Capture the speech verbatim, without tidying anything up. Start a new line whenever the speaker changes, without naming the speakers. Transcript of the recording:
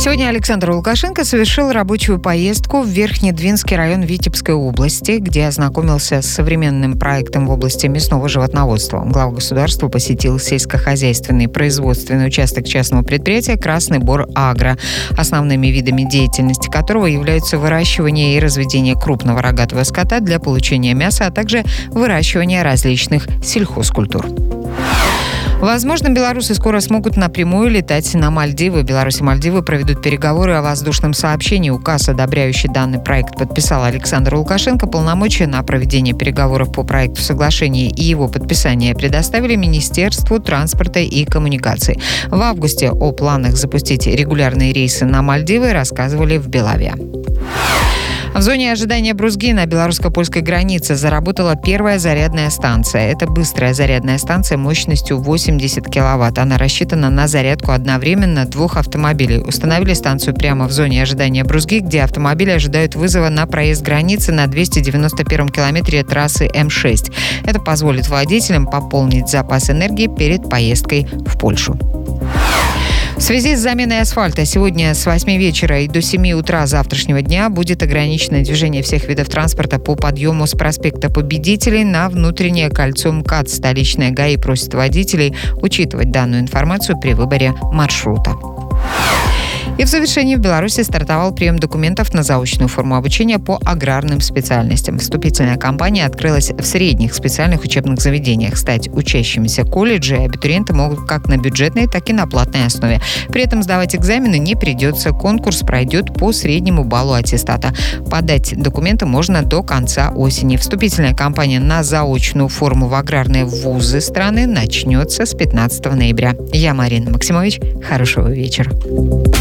Сегодня Александр Лукашенко совершил рабочую поездку в Верхнедвинский район Витебской области, где ознакомился с современным проектом в области мясного животноводства. Глава государства посетил сельскохозяйственный производственный участок частного предприятия «Красный Бор Агро», основными видами деятельности которого являются выращивание и разведение крупного рогатого скота для получения мяса, а также выращивание различных сельхозкультур. Возможно, белорусы скоро смогут напрямую летать на Мальдивы. Беларусь и Мальдивы проведут переговоры о воздушном сообщении. Указ, одобряющий данный проект, подписал Александр Лукашенко. Полномочия на проведение переговоров по проекту соглашения и его подписание предоставили Министерству транспорта и коммуникаций. В августе о планах запустить регулярные рейсы на Мальдивы рассказывали в Белаве. В зоне ожидания Брузги на белорусско-польской границе заработала первая зарядная станция. Это быстрая зарядная станция мощностью восемьдесят киловатт. Она рассчитана на зарядку одновременно двух автомобилей. Установили станцию прямо в зоне ожидания Брузги, где автомобили ожидают вызова на проезд границы на двести девяносто первом километре трассы эм шесть. Это позволит водителям пополнить запас энергии перед поездкой в Польшу. В связи с заменой асфальта сегодня с восьми вечера и до семи утра завтрашнего дня будет ограничено движение всех видов транспорта по подъему с проспекта Победителей на внутреннее кольцо МКАД. Столичная ГАИ просит водителей учитывать данную информацию при выборе маршрута. И в завершении в Беларуси стартовал прием документов на заочную форму обучения по аграрным специальностям. Вступительная кампания открылась в средних специальных учебных заведениях. Стать учащимися колледжа абитуриенты могут как на бюджетной, так и на платной основе. При этом сдавать экзамены не придется. Конкурс пройдет по среднему баллу аттестата. Подать документы можно до конца осени. Вступительная кампания на заочную форму в аграрные вузы страны начнется с пятнадцатого ноября. Я Марина Максимович. Хорошего вечера.